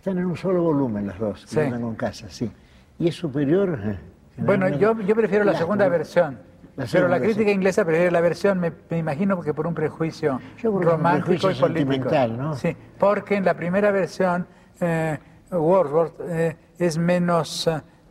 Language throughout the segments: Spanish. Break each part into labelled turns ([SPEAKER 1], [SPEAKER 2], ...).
[SPEAKER 1] Están en un solo volumen las dos,
[SPEAKER 2] Sí.
[SPEAKER 1] que yo tengo en casa, sí. Y es superior...
[SPEAKER 2] Bueno, yo prefiero la segunda versión. Pero
[SPEAKER 1] segunda
[SPEAKER 2] la crítica
[SPEAKER 1] versión.
[SPEAKER 2] inglesa prefiere la versión, me imagino, porque por un prejuicio
[SPEAKER 1] Yo creo que es un
[SPEAKER 2] romántico
[SPEAKER 1] prejuicio
[SPEAKER 2] y político.
[SPEAKER 1] sentimental, ¿no?
[SPEAKER 2] Sí, porque en la primera versión Wordsworth es menos,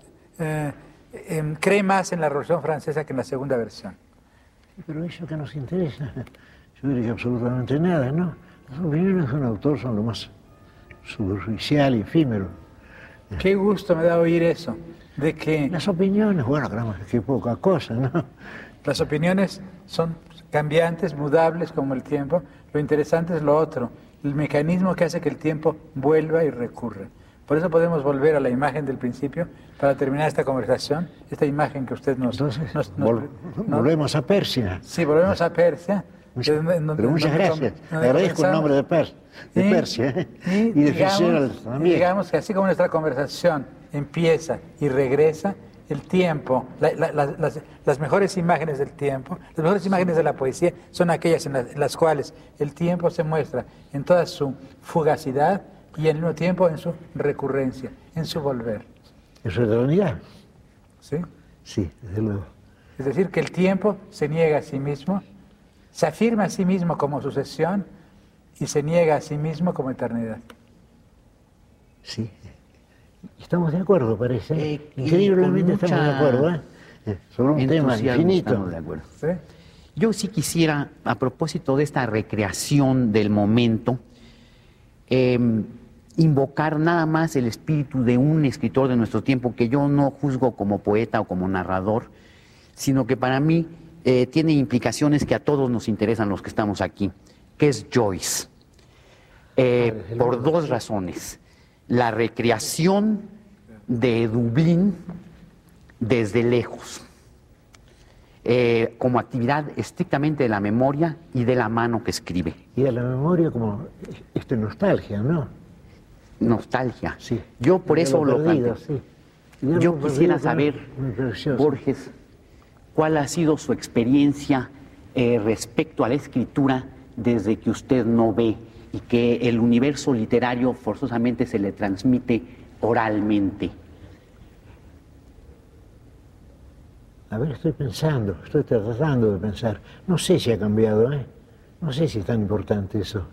[SPEAKER 2] cree más en la Revolución Francesa que en la segunda versión.
[SPEAKER 1] Pero eso que nos interesa, yo diría que absolutamente nada, ¿no? Las opiniones de un autor son lo más superficial y efímero.
[SPEAKER 2] Qué gusto me da oír eso, de que
[SPEAKER 1] Las opiniones, bueno, creemos que poca cosa, ¿no?
[SPEAKER 2] las opiniones son cambiantes, mudables como el tiempo. Lo interesante es lo otro, el mecanismo que hace que el tiempo vuelva y recurra. Por eso podemos volver a la imagen del principio para terminar esta conversación, esta imagen que usted nos...
[SPEAKER 1] Entonces,
[SPEAKER 2] nos-
[SPEAKER 1] volvemos a Persia.
[SPEAKER 2] Sí, volvemos a Persia.
[SPEAKER 1] Pero muchas gracias. Le agradezco el nombre de Persia, ¿eh? Y de Fitzgerald
[SPEAKER 2] Y
[SPEAKER 1] también.
[SPEAKER 2] digamos que así como nuestra conversación empieza y regresa, el tiempo, las mejores imágenes del tiempo, las mejores imágenes de la poesía son aquellas en las cuales el tiempo se muestra en toda su fugacidad y al mismo tiempo en su recurrencia, en su volver.
[SPEAKER 1] ¿En su eternidad?
[SPEAKER 2] ¿Sí?
[SPEAKER 1] Sí, desde luego.
[SPEAKER 2] Es decir, que el tiempo se niega a sí mismo, se afirma a sí mismo como sucesión y se niega a sí mismo como eternidad.
[SPEAKER 1] Sí. Estamos de acuerdo, parece.
[SPEAKER 3] Y
[SPEAKER 1] Increíblemente
[SPEAKER 3] con
[SPEAKER 1] estamos de acuerdo, ¿eh? Sobre un tema
[SPEAKER 3] entusiasmo
[SPEAKER 1] infinito.
[SPEAKER 3] estamos de acuerdo.
[SPEAKER 2] ¿Sí?
[SPEAKER 3] Yo sí quisiera, a propósito de esta recreación del momento, invocar nada más el espíritu de un escritor de nuestro tiempo que yo no juzgo como poeta o como narrador, sino que para mí tiene implicaciones que a todos nos interesan los que estamos aquí, que es Joyce. Por dos razones. La recreación de Dublín desde lejos, como actividad estrictamente de la memoria y de la mano que escribe.
[SPEAKER 1] Y de la memoria como nostalgia, ¿no?
[SPEAKER 3] Nostalgia.
[SPEAKER 1] Sí.
[SPEAKER 3] Yo por
[SPEAKER 1] De
[SPEAKER 3] eso lo
[SPEAKER 1] perdido,
[SPEAKER 3] planteo.
[SPEAKER 1] sí. Y de
[SPEAKER 3] Yo
[SPEAKER 1] algo
[SPEAKER 3] quisiera
[SPEAKER 1] perdido,
[SPEAKER 3] saber,
[SPEAKER 1] muy precioso.
[SPEAKER 3] Borges, cuál ha sido su experiencia respecto a la escritura desde que usted no ve y que el universo literario forzosamente se le transmite oralmente.
[SPEAKER 1] A ver, estoy tratando de pensar. No sé si ha cambiado, ¿eh? No sé si es tan importante eso.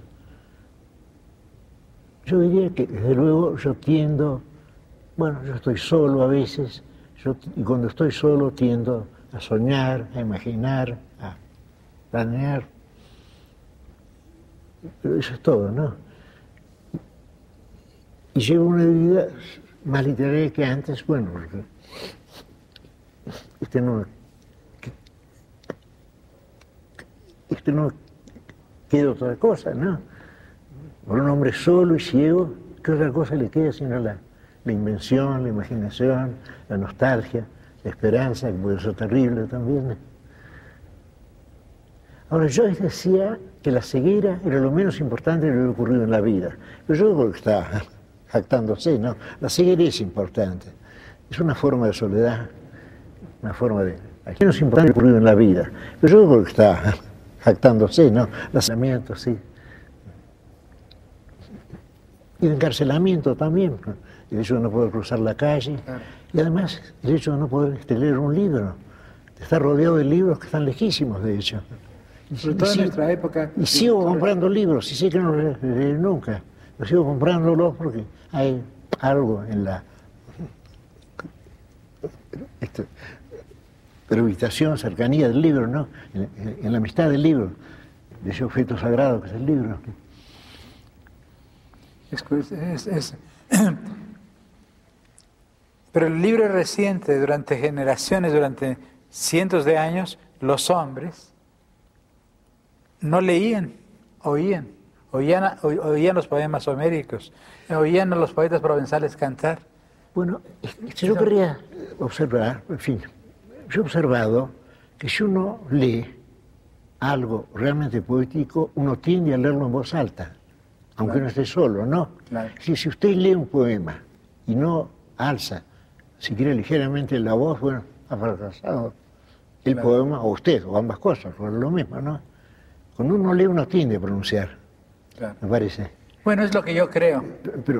[SPEAKER 1] Yo diría que, desde luego, yo estoy solo a veces, y cuando estoy solo tiendo a soñar, a imaginar, a planear. Pero eso es todo, ¿no? Y llevo una vida más literaria que antes, bueno, porque no queda otra cosa, ¿no? Por un hombre solo y ciego, ¿qué otra cosa le queda sino la invención, la imaginación, la nostalgia, la esperanza, que puede ser terrible también? Ahora, Joyce decía que la ceguera era lo menos importante que le había ocurrido en la vida. Pero yo creo que está jactándose, ¿no? La ceguera es importante. Es una forma de soledad, una forma de... Lo menos importante que ha ocurrido en la vida. Pero yo creo que está jactándose, ¿no? El aislamiento, sí. Y el encarcelamiento también, ¿no? El hecho de no poder cruzar la calle. Claro. Y además, el hecho de no poder leer un libro. De estar rodeado de libros que están lejísimos, de hecho.
[SPEAKER 2] Sobre todo en nuestra época.
[SPEAKER 1] Y sigo comprando libros, y sé que no los leeré nunca. Pero sigo comprándolos porque hay algo en la gravitación, cercanía del libro, ¿no? En la amistad del libro, de ese objeto sagrado que es el libro.
[SPEAKER 2] Pero el libro es reciente, durante generaciones, durante cientos de años, los hombres no leían, oían los poemas homéricos, oían a los poetas provenzales cantar.
[SPEAKER 1] Bueno, yo querría observar, en fin, yo he observado que si uno lee algo realmente poético, uno tiende a leerlo en voz alta, aunque no esté solo, ¿no?
[SPEAKER 2] Claro.
[SPEAKER 1] Si usted lee un poema y no alza, siquiera ligeramente la voz, bueno, ha fracasado el poema, o usted, o ambas cosas, o lo mismo, ¿no? Cuando uno lee, uno tiende a pronunciar, me parece.
[SPEAKER 2] Bueno, es lo que yo creo.
[SPEAKER 1] Pero